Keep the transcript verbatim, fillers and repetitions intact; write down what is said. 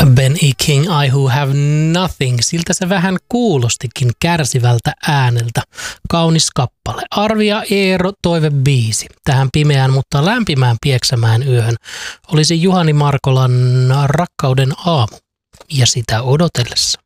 Ben E. King, I Who Have Nothing. Siltä se vähän kuulostikin kärsivältä ääneltä. Kaunis kappale. Arvi ja Eero toivebiisi. Tähän pimeään, mutta lämpimään Pieksämäen yöhön olisi Juhani Markolan Rakkauden aamu ja sitä odotellessa.